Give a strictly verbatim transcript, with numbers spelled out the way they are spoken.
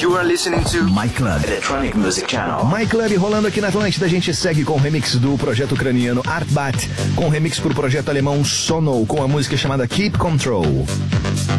You are listening to My Club Electronic Music Channel. My Club rolando aqui na Atlântida. A gente segue com o remix do projeto ucraniano Artbat, com o remix pro projeto alemão Sono, com a música chamada Keep Control.